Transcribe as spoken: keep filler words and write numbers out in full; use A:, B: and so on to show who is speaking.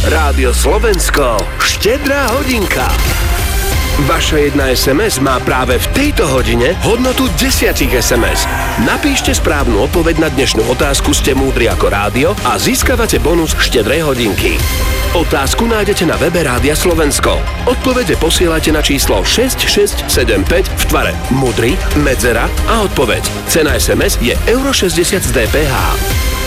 A: Rádio Slovensko, štedrá hodinka. Vaša jedna es em es má práve v tejto hodine hodnotu desať es em es. Napíšte správnu odpoveď na dnešnú otázku Ste múdri ako rádio a získavate bonus štedrej hodinky. Otázku nájdete na webe Rádia Slovensko. Odpovede posielate na číslo šesť šesť sedem päť v tvare Múdry, medzera a odpoveď. Cena es em es je euro šesťdesiat z dé pé há.